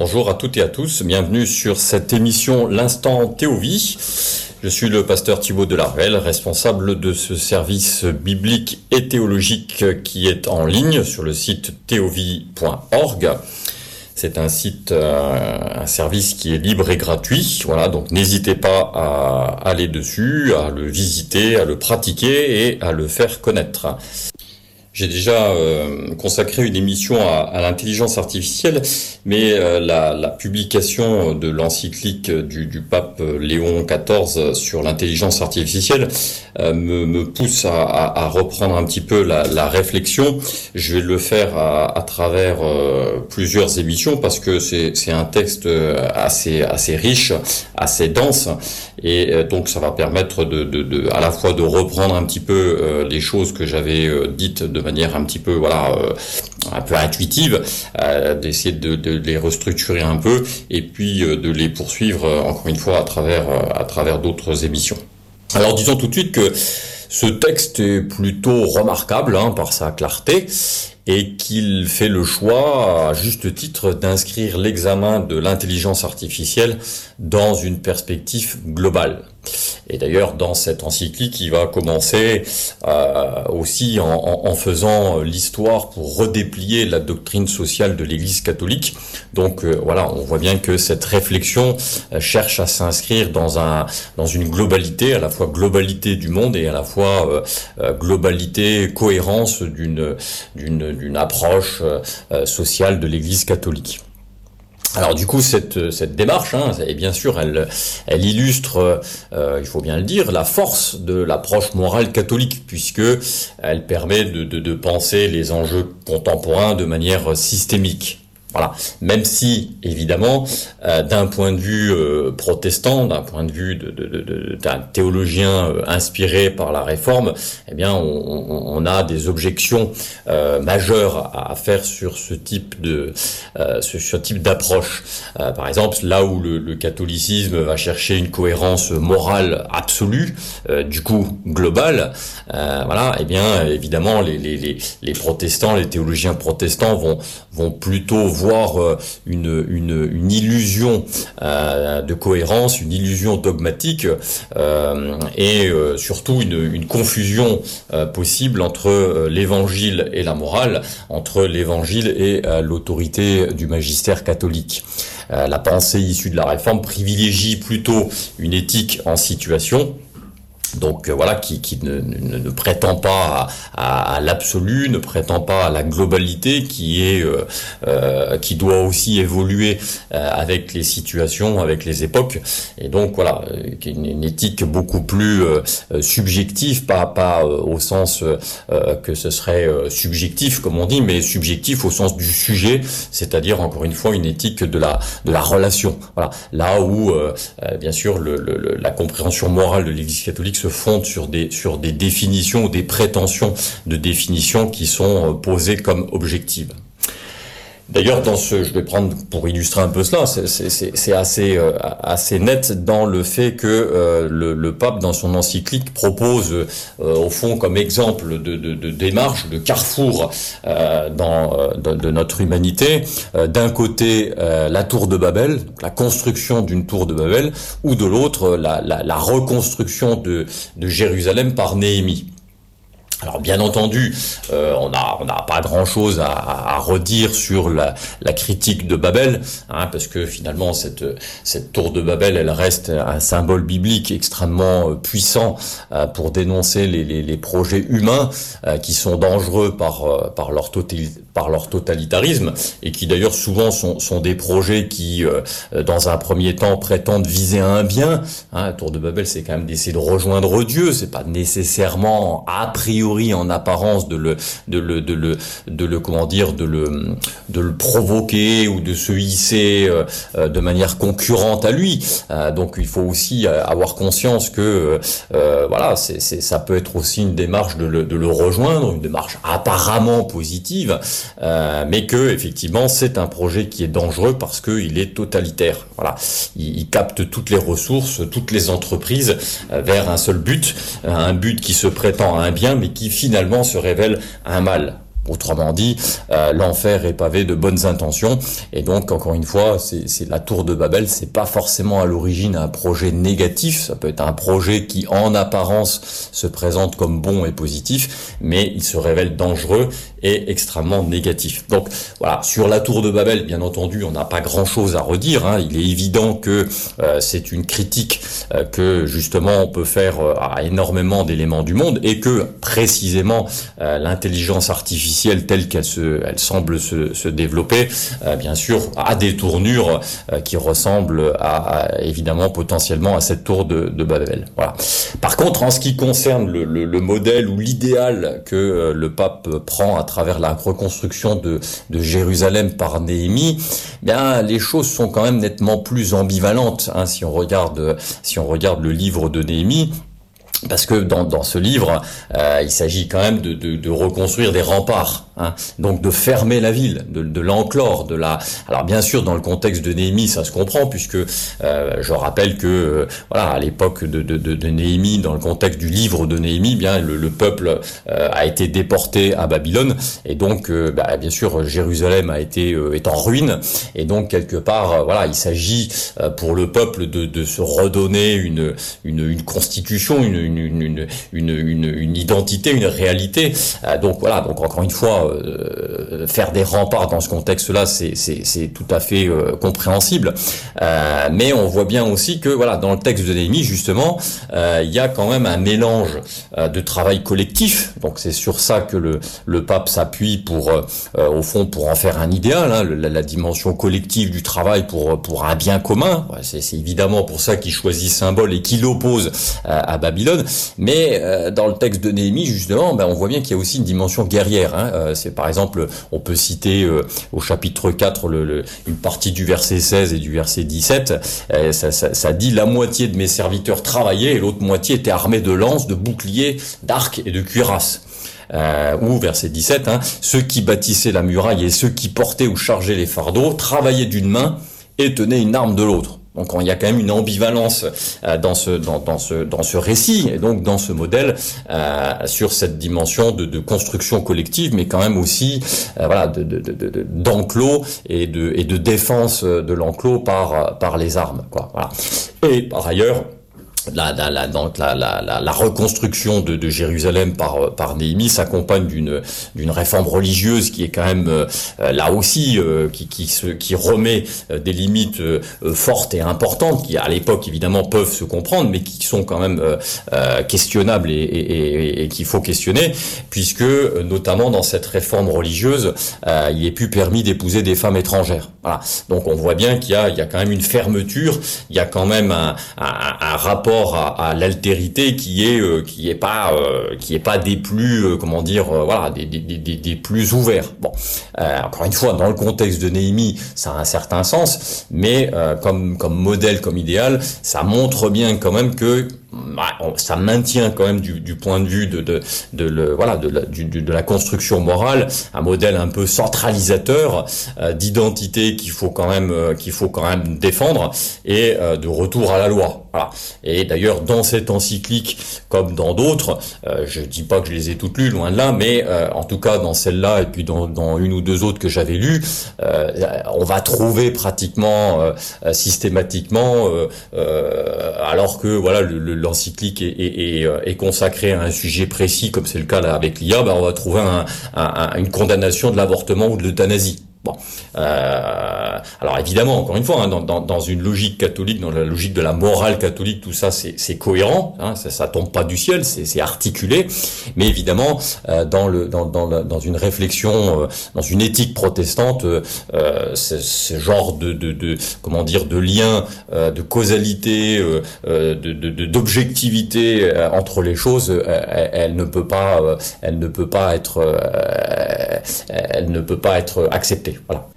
Bonjour à toutes et à tous, bienvenue sur cette émission L'Instant Théovie. Je suis le pasteur Thibaut Delarvel, responsable de ce service biblique et théologique qui est en ligne sur le site théovie.org. C'est un site, un service qui est libre et gratuit. Voilà, donc n'hésitez pas à aller dessus, à le visiter, à le pratiquer et à le faire connaître. J'ai déjà consacré une émission à l'intelligence artificielle, mais la publication de l'encyclique du pape Léon XIV sur l'intelligence artificielle me pousse à reprendre un petit peu la réflexion. Je vais le faire à travers plusieurs émissions parce que c'est un texte assez riche, assez dense, et donc ça va permettre à la fois de reprendre un petit peu les choses que j'avais dites de manière un petit peu un peu intuitive, d'essayer de les restructurer un peu et puis de les poursuivre encore une fois à travers d'autres émissions. Alors disons tout de suite que ce texte est plutôt remarquable par sa clarté et qu'il fait le choix, à juste titre, d'inscrire l'examen de l'intelligence artificielle dans une perspective globale. Et d'ailleurs, dans cette encyclique, il va commencer aussi en faisant l'histoire pour redéplier la doctrine sociale de l'Église catholique. Donc on voit bien que cette réflexion cherche à s'inscrire dans une globalité, à la fois globalité du monde et à la fois globalité, cohérence d'une approche sociale de l'Église catholique. Alors du coup cette démarche, et bien sûr elle illustre, il faut bien le dire, la force de l'approche morale catholique, puisque elle permet de penser les enjeux contemporains de manière systémique. Voilà, même si évidemment d'un point de vue protestant, d'un point de vue d'un théologien inspiré par la Réforme, eh bien on a des objections majeures à faire sur ce type d'approche. Par exemple, là où le catholicisme va chercher une cohérence morale absolue, du coup globale, eh bien évidemment les protestants, les théologiens protestants vont plutôt voir une illusion de cohérence, une illusion dogmatique et surtout une confusion possible entre l'évangile et la morale, entre l'évangile et l'autorité du magistère catholique. La pensée issue de la Réforme privilégie plutôt une éthique en situation, donc qui ne prétend pas à l'absolu, ne prétend pas à la globalité, qui doit aussi évoluer avec les situations, avec les époques, et donc une éthique beaucoup plus subjective, pas au sens que ce serait subjectif comme on dit, mais subjectif au sens du sujet, c'est-à-dire encore une fois une éthique de la relation. Voilà, là où bien sûr la compréhension morale de l'Église catholique se fonde sur des définitions ou des prétentions de définitions qui sont posées comme objectives. D'ailleurs, je vais prendre pour illustrer un peu cela, c'est assez net dans le fait que le pape, dans son encyclique, propose au fond comme exemple de démarche, de carrefour de notre humanité. D'un côté, la tour de Babel, la construction d'une tour de Babel, ou de l'autre, la reconstruction de Jérusalem par Néhémie. Alors bien entendu, on n'a pas grand-chose à redire sur la critique de Babel, parce que finalement cette tour de Babel, elle reste un symbole biblique extrêmement puissant pour dénoncer les projets humains qui sont dangereux par leur totalitarisme, et qui d'ailleurs souvent sont des projets qui, dans un premier temps, prétendent viser à un bien. La tour de Babel, c'est quand même d'essayer de rejoindre Dieu, c'est pas nécessairement a priori en apparence de le provoquer ou de se hisser de manière concurrente à lui. Donc il faut aussi avoir conscience que ça peut être aussi une démarche de le rejoindre, une démarche apparemment positive, mais que effectivement c'est un projet qui est dangereux parce que il est totalitaire. Voilà, il capte toutes les ressources, toutes les entreprises vers un seul but, un but qui se prétend à un bien, mais qui finalement se révèle un mal. Autrement dit, l'enfer est pavé de bonnes intentions, et donc encore une fois, c'est la tour de Babel, c'est pas forcément à l'origine un projet négatif, ça peut être un projet qui en apparence se présente comme bon et positif, mais il se révèle dangereux et extrêmement négatif. Donc voilà, sur la tour de Babel, bien entendu, on n'a pas grand-chose à redire, hein. Il est évident que c'est une critique que justement on peut faire à énormément d'éléments du monde, et que précisément l'intelligence artificielle telle elle semble se développer, bien sûr, a des tournures qui ressemblent évidemment potentiellement à cette tour de Babel. Voilà. Par contre, en ce qui concerne le modèle ou l'idéal que le pape prend à travers la reconstruction de Jérusalem par Néhémie, bien les choses sont quand même nettement plus ambivalentes, hein, si on regarde le livre de Néhémie. Parce que dans ce livre, il s'agit quand même de reconstruire des remparts, hein, donc de fermer la ville, de l'enclore, Alors bien sûr, dans le contexte de Néhémie, ça se comprend, puisque je rappelle que voilà, à l'époque de Néhémie, dans le contexte du livre de Néhémie, bien le peuple a été déporté à Babylone, et donc bien sûr Jérusalem est en ruine, et donc quelque part voilà, il s'agit pour le peuple de se redonner une constitution, une identité, une réalité. Donc voilà, donc encore une fois, faire des remparts dans ce contexte-là, c'est tout à fait compréhensible. Mais on voit bien aussi que voilà, dans le texte de Néhémie, justement, il y a quand même un mélange de travail collectif. Donc c'est sur ça que le pape s'appuie pour, au fond, pour en faire un idéal, hein, la dimension collective du travail pour un bien commun. C'est évidemment pour ça qu'il choisit symbole et qu'il l'oppose à Babylone. Mais dans le texte de Néhémie, justement, on voit bien qu'il y a aussi une dimension guerrière, hein. C'est par exemple, on peut citer au chapitre 4 une partie du verset 16 et du verset 17, ça dit: la moitié de mes serviteurs travaillaient et l'autre moitié était armée de lances, de boucliers, d'arcs et de cuirasses. Ou verset 17, hein, ceux qui bâtissaient la muraille et ceux qui portaient ou chargeaient les fardeaux travaillaient d'une main et tenaient une arme de l'autre. Donc il y a quand même une ambivalence dans ce récit, et donc dans ce modèle, sur cette dimension de construction collective, mais quand même aussi voilà, d'enclos et de défense de l'enclos par les armes, quoi. Voilà. Et par ailleurs, la reconstruction de Jérusalem par Néhémie s'accompagne d'une réforme religieuse qui est quand même là aussi qui remet des limites fortes et importantes, qui à l'époque évidemment peuvent se comprendre, mais qui sont quand même questionnables et qu'il faut questionner, puisque notamment dans cette réforme religieuse, il est plus permis d'épouser des femmes étrangères. Voilà. Donc on voit bien qu'il y a quand même une fermeture, il y a quand même un rapport à l'altérité qui est pas des plus voilà, des plus ouverts. Bon, encore une fois, dans le contexte de Néhémie, ça a un certain sens, mais comme modèle, comme idéal, ça montre bien quand même que ça maintient quand même du point de vue de la construction morale un modèle un peu centralisateur d'identité qu'il faut quand même défendre, et de retour à la loi. Voilà. Et d'ailleurs dans cette encyclique comme dans d'autres, je dis pas que je les ai toutes lues, loin de là, mais en tout cas dans celle-là et puis dans une ou deux autres que j'avais lues, on va trouver pratiquement systématiquement alors que voilà l'encyclique est consacrée à un sujet précis, comme c'est le cas là avec l'IA, on va trouver une condamnation de l'avortement ou de l'euthanasie. Bon, alors évidemment, encore une fois, hein, dans une logique catholique, dans la logique de la morale catholique, tout ça c'est cohérent, hein, ça tombe pas du ciel, c'est articulé, mais évidemment dans une réflexion, dans une éthique protestante, ce genre de lien, de causalité, d'objectivité entre les choses, elle ne peut pas être acceptée. Voilà.